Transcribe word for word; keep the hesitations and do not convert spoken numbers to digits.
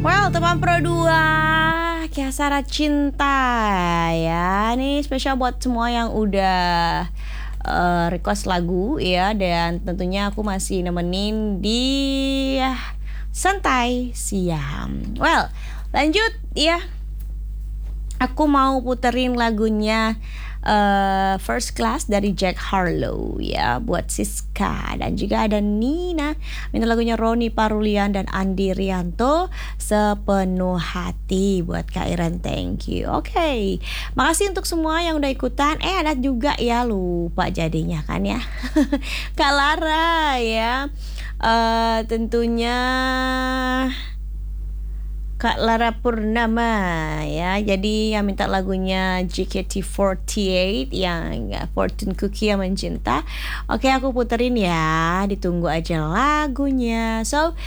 Well, teman Pro dua, Kiasara Cinta ya. Ini spesial buat semua yang udah uh, request lagu ya. Dan tentunya aku masih nemenin di uh, Santai Siang. Well, lanjut ya. Aku mau puterin lagunya uh, First Class dari Jack Harlow ya, buat Siska. Dan juga ada Nina minta lagunya Roni Parulian dan Andi Rianto, Sepenuh Hati, buat Kak Iren, thank you. Oke, okay. Makasih untuk semua yang udah ikutan. Eh ada juga ya, lupa jadinya kan ya Kak Lara ya, uh, tentunya Kak Lara Purnama ya. Jadi yang minta lagunya J K T empat delapan yang Fortune Cookie yang Mencinta. Oke, aku puterin ya, ditunggu aja lagunya. So